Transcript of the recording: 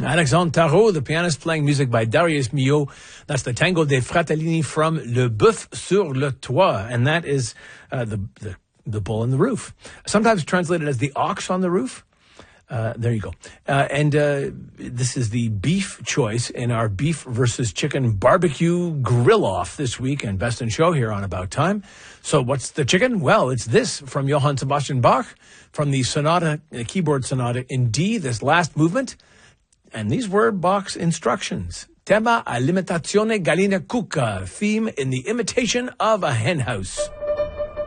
Alexandre Tarot, the pianist, playing music by Darius Milhaud. That's the Tango dei Fratellini from Le Bœuf sur le Toit. And that is the bull on the roof. Sometimes translated as the ox on the roof. There you go. This is the beef choice in our beef versus chicken barbecue grill-off this week and Best in Show here on About Time. So what's the chicken? Well, it's this from Johann Sebastian Bach from the sonata, the keyboard sonata in D, this last movement. And these were Bach's instructions. Tema all'imitazione gallina cucca, theme in the imitation of a hen house.